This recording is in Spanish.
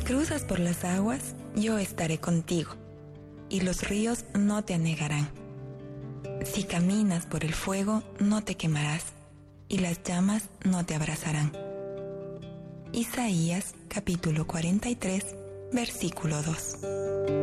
cruzas por las aguas, yo estaré contigo, y los ríos no te anegarán. Si caminas por el fuego, no te quemarás, y las llamas no te abrazarán. Isaías capítulo 43, versículo 2.